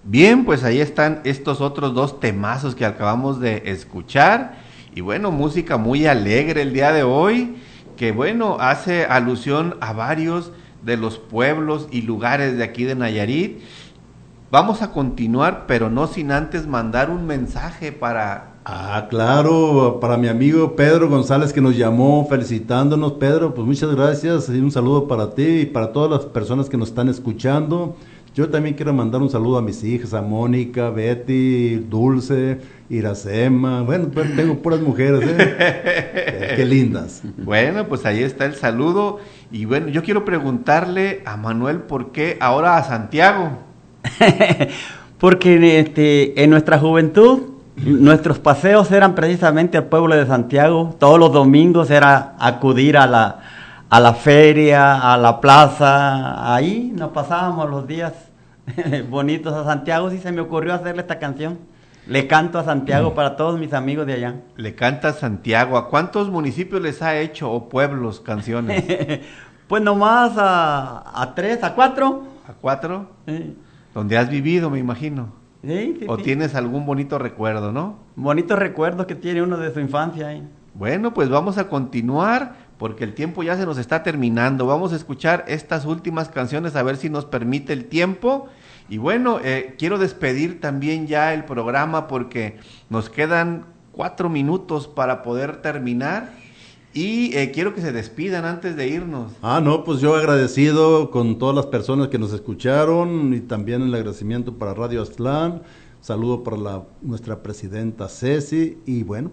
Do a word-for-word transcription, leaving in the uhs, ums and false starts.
Bien, pues ahí están estos otros dos temazos que acabamos de escuchar. Y bueno, música muy alegre el día de hoy, que bueno, hace alusión a varios de los pueblos y lugares de aquí de Nayarit. Vamos a continuar, pero no sin antes mandar un mensaje para... Ah, claro, para mi amigo Pedro González que nos llamó felicitándonos. Pedro, pues muchas gracias y un saludo para ti y para todas las personas que nos están escuchando. Yo también quiero mandar un saludo a mis hijas, a Mónica, Betty, Dulce, Iracema. Bueno, tengo puras mujeres, ¿eh? Qué lindas. Bueno, pues ahí está el saludo. Y bueno, yo quiero preguntarle a Manuel por qué ahora a Santiago. Porque este, en nuestra juventud nuestros paseos eran precisamente al pueblo de Santiago. Todos los domingos era acudir a la, a la feria, a la plaza. Ahí nos pasábamos los días bonitos a Santiago. Y se me ocurrió hacerle esta canción. Le canto a Santiago para todos mis amigos de allá. Le canta a Santiago. ¿A cuántos municipios les ha hecho o pueblos canciones? Pues nomás a, a tres, a cuatro. ¿A cuatro? Sí. ¿Donde has vivido, me imagino? Sí, sí, ¿O sí. tienes algún bonito recuerdo, no? Bonitos recuerdos que tiene uno de su infancia. ¿Eh? Bueno, pues vamos a continuar porque el tiempo ya se nos está terminando. Vamos a escuchar estas últimas canciones a ver si nos permite el tiempo. Y bueno, eh, quiero despedir también ya el programa porque nos quedan cuatro minutos para poder terminar. Y eh, quiero que se despidan antes de irnos. Ah, no, pues yo agradecido con todas las personas que nos escucharon y también el agradecimiento para Radio Aztlán. Saludo para la, nuestra presidenta Ceci y bueno,